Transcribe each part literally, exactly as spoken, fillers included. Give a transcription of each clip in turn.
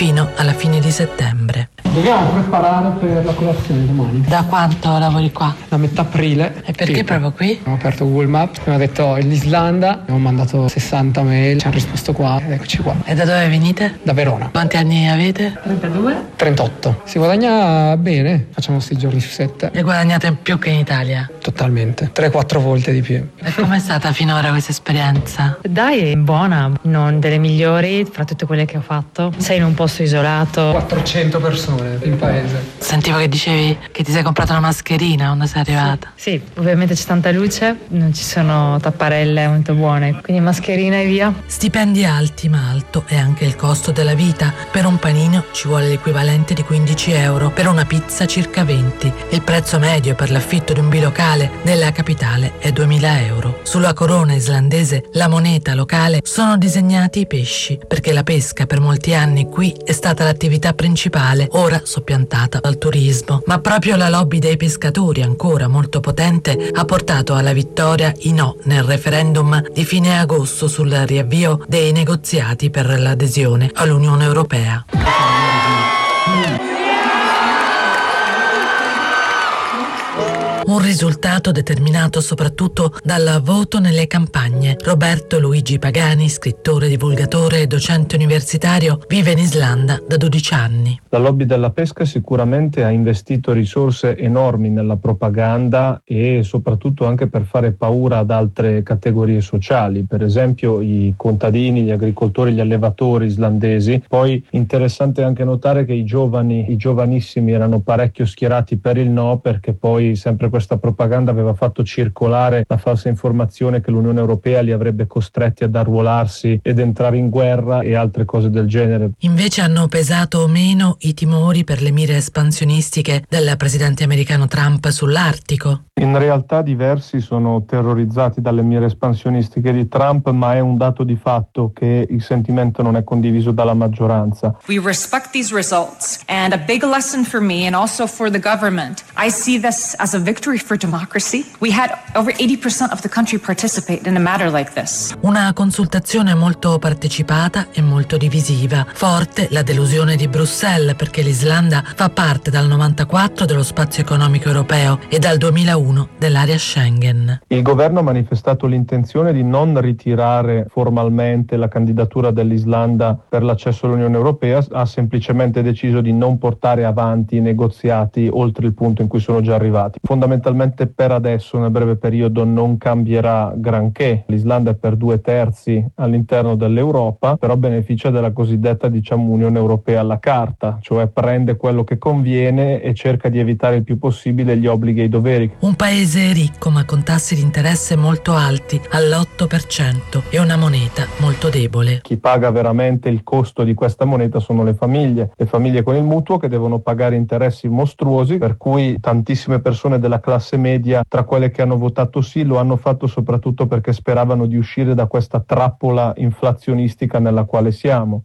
fino alla fine di settembre. Dobbiamo preparare per la colazione domani. Da quanto lavori qua? Da metà aprile. E perché sì, proprio qui? Abbiamo aperto Google Maps, abbiamo detto l'Islanda, abbiamo mandato sessanta mail, ci hanno risposto qua ed eccoci qua. E da dove venite? Da Verona. Quanti anni avete? trentadue? trentotto. Si guadagna bene, facciamo sti giorni su sette. E guadagnate più che in Italia? Totalmente, tre quattro volte di più. E com'è stata finora questa esperienza? Dai, è buona, non delle migliori fra tutte quelle che ho fatto. Sei in un posto isolato. quattrocento persone in paese. Sentivo che dicevi che ti sei comprata una mascherina quando sei arrivata. Sì, ovviamente c'è tanta luce, non ci sono tapparelle molto buone, quindi mascherina e via. Stipendi alti, ma alto è anche il costo della vita. Per un panino ci vuole l'equivalente di quindici euro, per una pizza circa venti. Il prezzo medio per l'affitto di un bilocale nella capitale è duemila euro. Sulla corona islandese, la moneta locale, sono disegnati i pesci, perché la pesca per molti anni qui è stata l'attività principale, ora soppiantata dal turismo. Ma proprio la lobby dei pescatori, ancora molto potente, ha portato alla vittoria i no nel referendum di fine agosto sul riavvio dei negoziati per l'adesione all'Unione Europea. Un risultato determinato soprattutto dal voto nelle campagne. Roberto Luigi Pagani, scrittore, divulgatore e docente universitario, vive in Islanda da dodici anni. La lobby della pesca sicuramente ha investito risorse enormi nella propaganda e soprattutto anche per fare paura ad altre categorie sociali, per esempio i contadini, gli agricoltori, gli allevatori islandesi. Poi interessante anche notare che i giovani, i giovanissimi erano parecchio schierati per il no, perché poi sempre questa propaganda aveva fatto circolare la falsa informazione che l'Unione Europea li avrebbe costretti ad arruolarsi ed entrare in guerra e altre cose del genere. Invece hanno pesato o meno i timori per le mire espansionistiche del presidente americano Trump sull'Artico? In realtà diversi sono terrorizzati dalle mire espansionistiche di Trump, ma è un dato di fatto che il sentimento non è condiviso dalla maggioranza. We respect these results, and a big lesson for me and also for the government. I see this as a victory for democracy. We had over eighty percent of the country participate in a matter like this. Una consultazione molto partecipata e molto divisiva. Forte la delusione di Bruxelles, perché l'Islanda fa parte dal novantaquattro dello spazio economico europeo e dal duemilauno dell'area Schengen. Il governo ha manifestato l'intenzione di non ritirare formalmente la candidatura dell'Islanda per l'accesso all'Unione Europea, ha semplicemente deciso di non portare avanti i negoziati oltre il punto in cui sono già arrivati. Fondamentalmente per adesso, nel breve periodo, non cambierà granché. L'Islanda è per due terzi all'interno dell'Europa, però beneficia della cosiddetta, diciamo, Unione Europea alla carta, cioè prende quello che conviene e cerca di evitare il più possibile gli obblighi e i doveri. Un paese ricco ma con tassi di interesse molto alti, all'otto per cento, e una moneta molto debole. Chi paga veramente il costo di questa moneta sono le famiglie, le famiglie con il mutuo che devono pagare interessi mostruosi, per cui tantissime persone della classe media, tra quelle che hanno votato sì, lo hanno fatto soprattutto perché speravano di uscire da questa trappola inflazionistica nella quale siamo.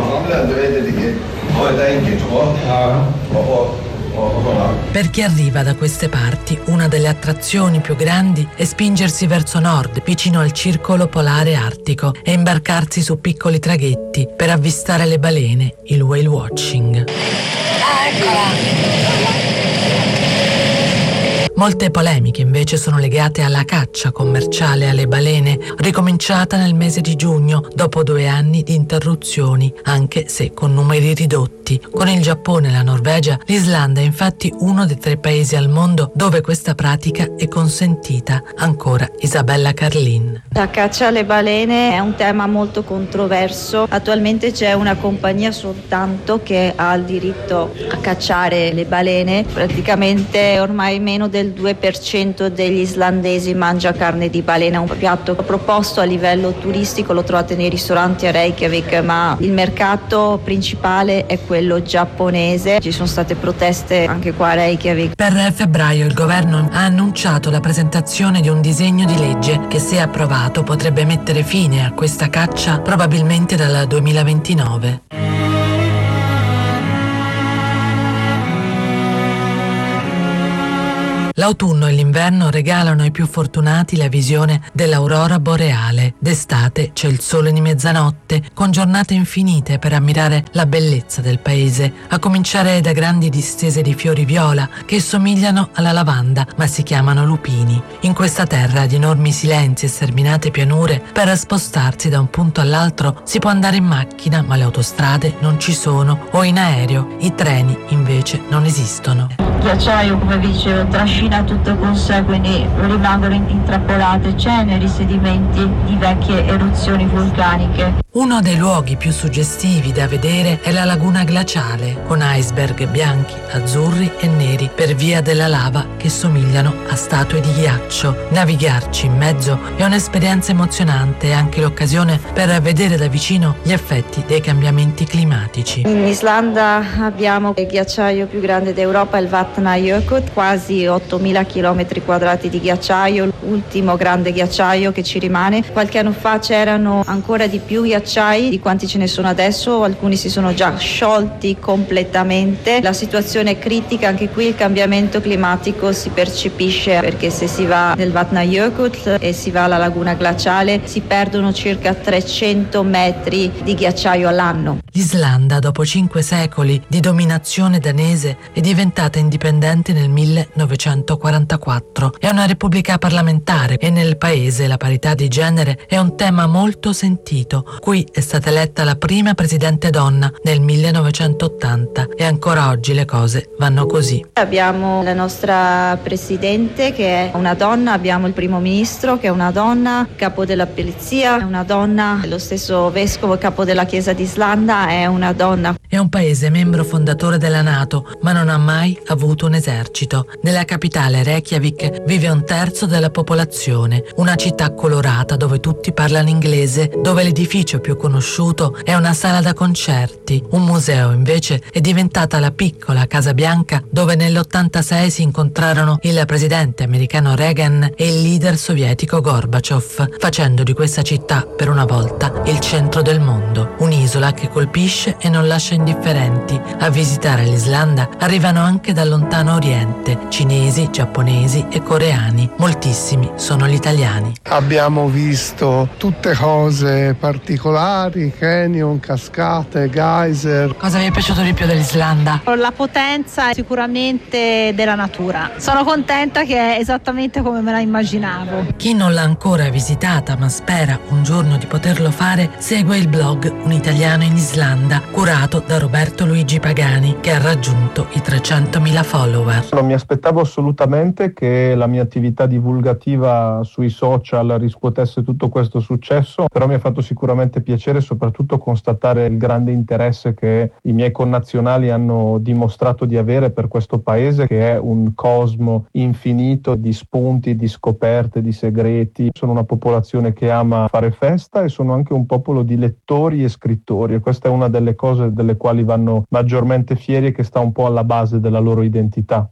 Per chi arriva da queste parti, una delle attrazioni più grandi è spingersi verso nord, vicino al circolo polare artico, e imbarcarsi su piccoli traghetti per avvistare le balene, il whale watching. Eccola! Molte polemiche invece sono legate alla caccia commerciale alle balene, ricominciata nel mese di giugno dopo due anni di interruzioni, anche se con numeri ridotti. Con il Giappone e la Norvegia, l'Islanda è infatti uno dei tre paesi al mondo dove questa pratica è consentita. Ancora Isabella Carlin. La caccia alle balene è un tema molto controverso. Attualmente c'è una compagnia soltanto che ha il diritto a cacciare le balene. Praticamente ormai meno del due per cento degli islandesi mangia carne di balena, un piatto proposto a livello turistico, lo trovate nei ristoranti a Reykjavik, ma il mercato principale è quello giapponese. Ci sono state proteste anche qua a Reykjavik. Per febbraio il governo ha annunciato la presentazione di un disegno di legge che, se approvato, potrebbe mettere fine a questa caccia probabilmente dal duemilaventinove. L'autunno e l'inverno regalano ai più fortunati la visione dell'aurora boreale. D'estate c'è il sole di mezzanotte, con giornate infinite per ammirare la bellezza del paese, a cominciare da grandi distese di fiori viola che somigliano alla lavanda ma si chiamano lupini. In questa terra di enormi silenzi e sterminate pianure, per spostarsi da un punto all'altro si può andare in macchina, ma le autostrade non ci sono, o in aereo. I treni invece non esistono. Il ghiacciaio, come vi dicevo, trascina tutto con sé, quindi rimangono intrappolate ceneri, sedimenti di vecchie eruzioni vulcaniche. Uno dei luoghi più suggestivi da vedere è la laguna glaciale, con iceberg bianchi, azzurri e neri per via della lava che somigliano a statue di ghiaccio. Navigarci in mezzo è un'esperienza emozionante e anche l'occasione per vedere da vicino gli effetti dei cambiamenti climatici. In Islanda abbiamo il ghiacciaio più grande d'Europa, il Vatnajökull, quasi ottomila chilometri quadrati di ghiacciaio, l'ultimo grande ghiacciaio che ci rimane. Qualche anno fa c'erano ancora di più ghiacciai di quanti ce ne sono adesso, alcuni si sono già sciolti completamente. La situazione è critica, anche qui il cambiamento climatico si percepisce, perché se si va nel Vatnajökull e si va alla laguna glaciale si perdono circa trecento metri di ghiacciaio all'anno. L'Islanda, dopo cinque secoli di dominazione danese, è diventata indipendente nel millenovecentoquarantaquattro. È una repubblica parlamentare e nel paese la parità di genere è un tema molto sentito. Qui è stata eletta la prima presidente donna nel millenovecentottanta e ancora oggi le cose vanno così. Abbiamo la nostra presidente che è una donna, abbiamo il primo ministro che è una donna, capo della polizia è una donna, lo stesso vescovo capo della Chiesa d'Islanda è una donna. È un paese membro fondatore della NATO, ma non ha mai avuto un esercito. Nella capitale Reykjavik vive un terzo della popolazione, una città colorata dove tutti parlano inglese, dove l'edificio più conosciuto è una sala da concerti. Un museo invece è diventata la piccola Casa Bianca dove nell'ottantasei si incontrarono il presidente americano Reagan e il leader sovietico Gorbaciov, facendo di questa città per una volta il centro del mondo. Un'isola che colpisce e non lascia indifferenti. A visitare l'Islanda arrivano anche dal lontano oriente, cinesi, giapponesi e coreani. Moltissimi sono gli italiani. Abbiamo visto tutte cose particolari, canyon, cascate, geyser. Cosa vi è piaciuto di più dell'Islanda? La potenza sicuramente della natura. Sono contenta che è esattamente come me la immaginavo. Chi non l'ha ancora visitata ma spera un giorno di poterlo fare, segue il blog Un Italiano in Islanda, curato da Roberto Luigi Pagani, che ha raggiunto i trecentomila follower. Non mi aspettavo assolutamente che la mia attività divulgativa sui social riscuotesse tutto questo successo, però mi ha fatto sicuramente piacere soprattutto constatare il grande interesse che i miei connazionali hanno dimostrato di avere per questo paese, che è un cosmo infinito di spunti, di scoperte, di segreti. Sono una popolazione che ama fare festa e sono anche un popolo di lettori e scrittori, e questa è una delle cose delle quali vanno maggiormente fieri e che sta un po' alla base della loro identità.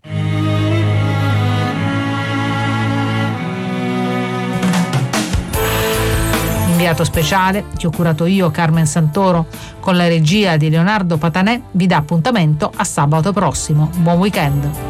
Inviato speciale, che ho curato io, Carmen Santoro, con la regia di Leonardo Patanè, vi dà appuntamento a sabato prossimo. Buon weekend.